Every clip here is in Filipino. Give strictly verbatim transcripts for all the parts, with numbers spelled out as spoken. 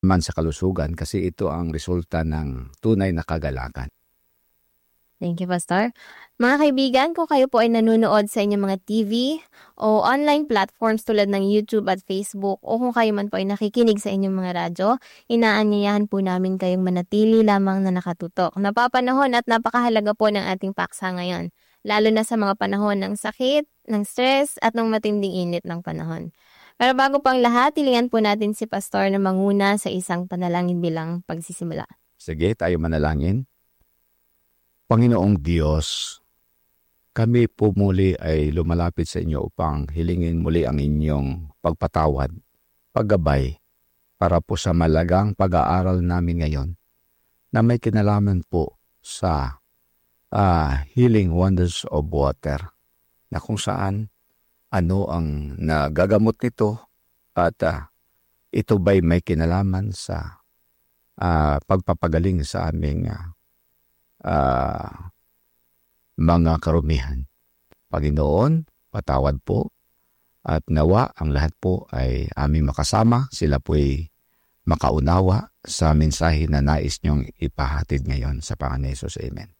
man sa kalusugan kasi ito ang resulta ng tunay na kagalakan. Thank you, Pastor. Mga kaibigan, kung kayo po ay nanonood sa inyong mga T V o online platforms tulad ng YouTube at Facebook o kung kayo man po ay nakikinig sa inyong mga radyo, inaanyayahan po namin kayong manatili lamang na nakatutok. Napapanahon at napakahalaga po ng ating paksa ngayon, lalo na sa mga panahon ng sakit, ng stress at ng matinding init ng panahon. Pero bago pang lahat, ilingan po natin si Pastor na manguna sa isang panalangin bilang pagsisimula. Sige, tayo manalangin. Panginoong Diyos, kami po muli ay lumalapit sa inyo upang hilingin muli ang inyong pagpatawad, paggabay, para po sa malagang pag-aaral namin ngayon na may kinalaman po sa uh, Healing Wonders of Water, na kung saan ano ang nagagamot nito at uh, ito ba'y may kinalaman sa uh, pagpapagaling sa aming uh, Uh, mga karumihan. Panginoon, patawad po at nawa ang lahat po ay aming makasama. Sila po ay makaunawa sa mensahe na nais niyong ipahatid ngayon sa Panginoon Hesus. Amen.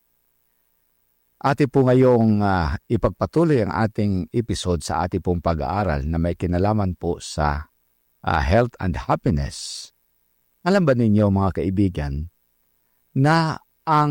Ate po ngayong uh, ipagpatuloy ang ating episode sa ating pong pag-aaral na may kinalaman po sa uh, health and happiness. Alam ba ninyo mga kaibigan na ang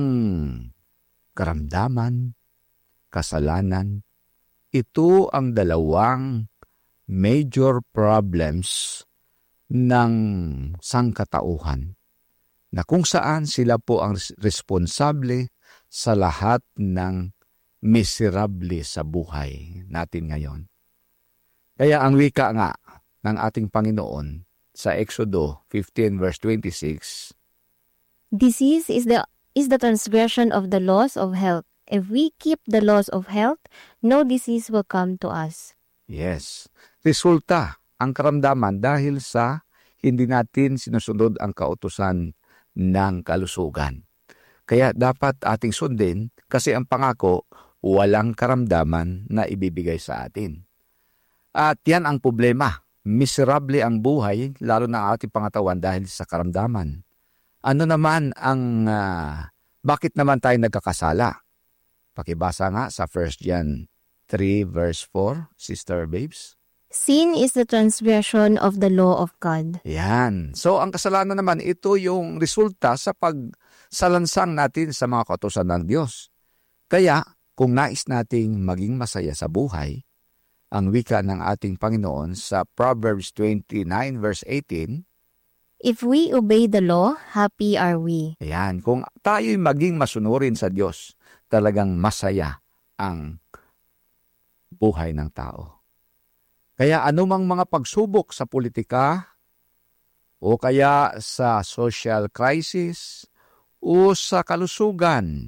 karamdaman, kasalanan, ito ang dalawang major problems ng sangkatauhan na kung saan sila po ang responsable sa lahat ng miserable sa buhay natin ngayon. Kaya ang wika nga ng ating Panginoon sa Exodo fifteen verse twenty-six, Disease is the is the transgression of the laws of health. If we keep the laws of health, no disease will come to us. Yes. Resulta ang karamdaman dahil sa hindi natin sinusunod ang kautusan ng kalusugan. Kaya dapat ating sundin kasi ang pangako, walang karamdaman na ibibigay sa atin. At yan ang problema. Miserable ang buhay, lalo na ang ating pangatawan dahil sa karamdaman. Ano naman ang, uh, bakit naman tayo nagkakasala? Pakibasa nga sa First John three verse four, Sister Babes. Sin is the transgression of the law of God. Yan. So ang kasalanan naman, ito yung resulta sa pagsalansang natin sa mga kautusan ng Diyos. Kaya kung nais nating maging masaya sa buhay, ang wika ng ating Panginoon sa Proverbs twenty-nine verse eighteen, If we obey the law, happy are we. Ayan, kung tayo'y maging masunurin sa Diyos, talagang masaya ang buhay ng tao. Kaya anumang mga pagsubok sa politika, o kaya sa social crisis, o sa kalusugan,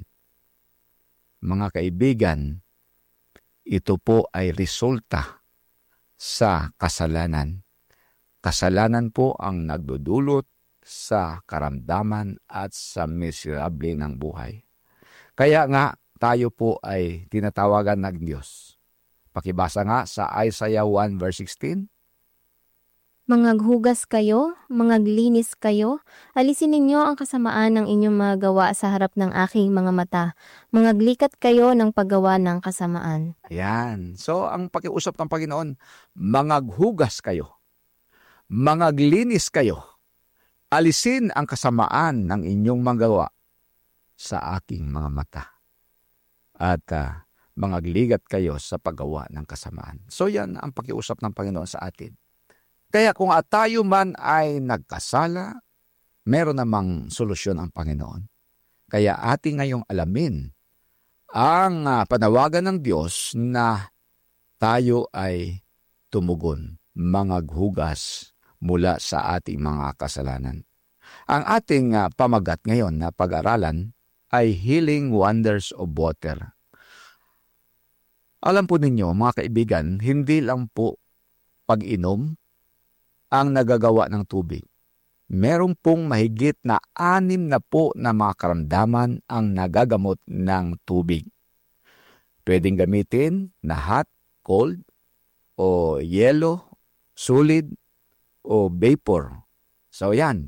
mga kaibigan, ito po ay resulta sa kasalanan. Kasalanan po ang nagdudulot sa karamdaman at sa miserable ng buhay. Kaya nga, tayo po ay tinatawagan ng Diyos. Pakibasa nga sa Isaiah one verse sixteen. Mangaghugas kayo, mangaglinis kayo, alisin ninyo ang kasamaan ng inyong mga gawa sa harap ng aking mga mata. Mangaglikat kayo ng paggawa ng kasamaan. Ayan. So, ang pakiusap ng Panginoon, mangaghugas kayo, mangaglinis kayo, alisin ang kasamaan ng inyong mga gawa sa aking mga mata. At uh, mangagligat kayo sa paggawa ng kasamaan. So, yan ang pakiusap ng Panginoon sa atin. Kaya kung at tayo man ay nagkasala, meron namang solusyon ang Panginoon. Kaya ating ngayong alamin ang uh, panawagan ng Diyos na tayo ay tumugon, mangaghugas mula sa ating mga kasalanan. Ang ating uh, pamagat ngayon na pag-aralan ay Healing Wonders of Water. Alam po ninyo, mga kaibigan, hindi lang po pag-inom ang nagagawa ng tubig. Meron pong mahigit na anim na po na mga karamdaman ang nagagamot ng tubig. Pwedeng gamitin na hot, cold, o yelo, solid, o vapor So yan,